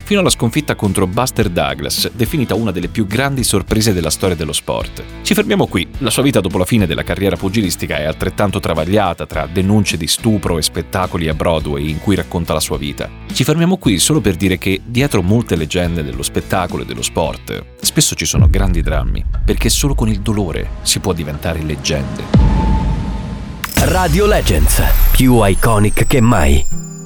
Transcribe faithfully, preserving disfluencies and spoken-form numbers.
fino alla sconfitta contro Buster Douglas, definita una delle più grandi sorprese della storia dello sport. Ci fermiamo qui. La sua vita dopo la fine della carriera pugilistica è altrettanto travagliata tra denunce di stupro e spettacoli a Broadway in cui racconta la sua vita. Ci fermiamo qui solo per dire che dietro molte leggende dello spettacolo e dello sport spesso ci sono grandi drammi, perché solo con il dolore si può diventare leggende. Radio Legends, più iconic che mai.